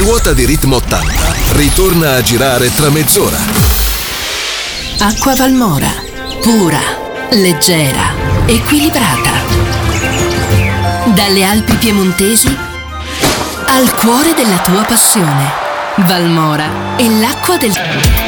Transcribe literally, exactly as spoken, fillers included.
ruota di Ritmo ottanta ritorna a girare tra mezz'ora. Acqua Valmora, pura, leggera, equilibrata. Dalle Alpi piemontesi al cuore della tua passione. Valmora è l'acqua del...